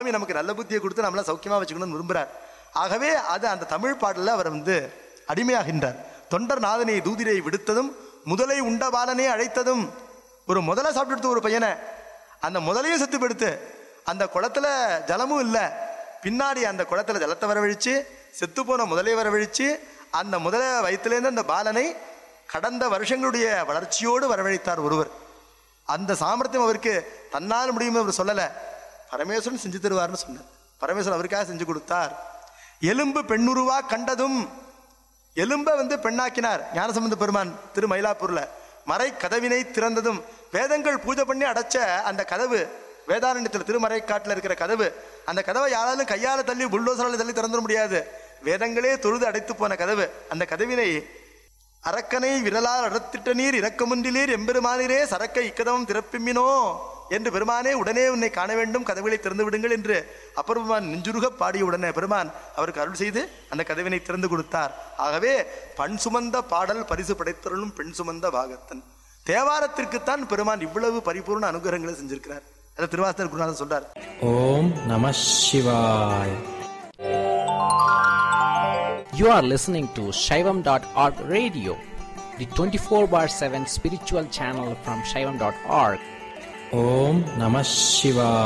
சுவாமி நமக்கு நல்ல புத்தியை கொடுத்து நம்மள சௌக்கியமா வச்சுக்கணும்னு விரும்புறார். ஆகவே அது அந்த தமிழ் பாடலில் அவர் அடிமையாகின்றார். தொண்டர் நாதனை தூதிரை விடுத்ததும் முதலை உண்ட பாலனே அழைத்ததும். ஒரு முதலை சாப்பிட்டு ஒரு பையனை, அந்த முதலையும் செத்து படுத்து, அந்த குளத்துல ஜலமும் இல்லை, பின்னாடி அந்த குளத்துல ஜலத்தை வரவழிச்சு செத்து போன முதலை வரவழிச்சு அந்த முதலை வயிற்றுலேருந்து அந்த பாலனை கடந்த வருஷங்களுடைய வளர்ச்சியோடு வரவழைத்தார் ஒருவர். அந்த சாமர்த்தியம் அவருக்கு தன்னால் முடியும் அவர் சொல்லலை, பரமேஸ்வரன் செஞ்சு தருவார்னு சொன்னார். பரமேஸ்வரன் அவருக்காக செஞ்சு கொடுத்தார். எலும்பு பெண்ணுருவா கண்டதும், எலும்பை பெண்ணாக்கினார் ஞானசம்பந்த பெருமான் திரு மயிலாப்பூர்ல. மறை கதவினை திறந்ததும், வேதங்கள் பூஜை பண்ணி அடைச்ச அந்த கதவு, வேதாரண்யத்தில் திருமறை காட்டில் இருக்கிற கதவு, அந்த கதவை யாராலும் கையால தள்ளி புல்டோசரால தள்ளி திறந்துட முடியாது. வேதங்களே தொழுது அடைத்து போன கதவு. அந்த கதவினை அரக்கனை விரலால் அடத்திட்ட நீர் இரக்கமுன்றிலீர் எம்பெருமானிரே சரக்கை இக்கதவம் திறப்பிமினோ என்று பெருமானே உடனே உன்னை காண வேண்டும், கதவுகளை திறந்து விடுங்கள் என்று அப்பர் பெருமான் நெஞ்சுருக பாடிய உடனே பெருமான் அவருக்கு அருள் செய்து அந்த கதவினை திறந்து கொடுத்தார். ஆகவே பண் சுமந்த பாடல் பரிசு படைத்தருளும் பெண் சுமந்த பாகத்தன். தேவாரத்திற்குத்தான் பெருமான் இவ்வளவு பரிபூர்ண அனுகிரகங்களை செஞ்சிருக்கிறார். அதை திருவாசகர் குருநாதர் சொல்றார். ஓம் நம சிவாய. You are listening to Shaivam.org radio, the 24/7 spiritual channel from Shaivam.org. Om Namah Shivaya.